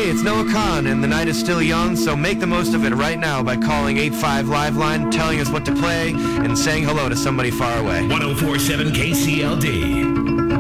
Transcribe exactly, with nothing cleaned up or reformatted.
Hey, it's Noah Khan, and the night is still young, so make the most of it right now by calling eight five Live Line, telling us what to play, and saying hello to somebody far away. one oh four point seven K C L D.